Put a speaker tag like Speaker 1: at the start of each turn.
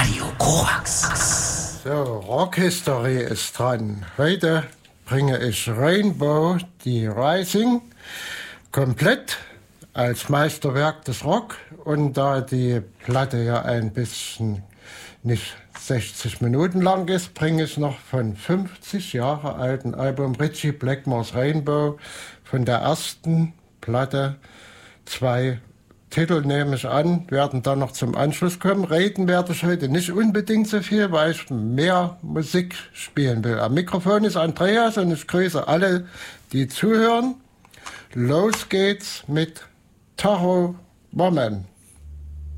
Speaker 1: Radio Korax.
Speaker 2: So, Rockhistory ist dran. Heute bringe ich Rainbow, die Rising, komplett als Meisterwerk des Rock. Und da die Platte ja ein bisschen nicht 60 Minuten lang ist, bringe ich noch von 50 Jahre alten Album Ritchie Blackmore's Rainbow von der ersten Platte 2 Titel, nehme ich an, werden dann noch zum Anschluss kommen. Reden werde ich heute nicht unbedingt so viel, weil ich mehr Musik spielen will. Am Mikrofon ist Andreas und ich grüße alle, die zuhören. Los geht's mit Tahoe Woman.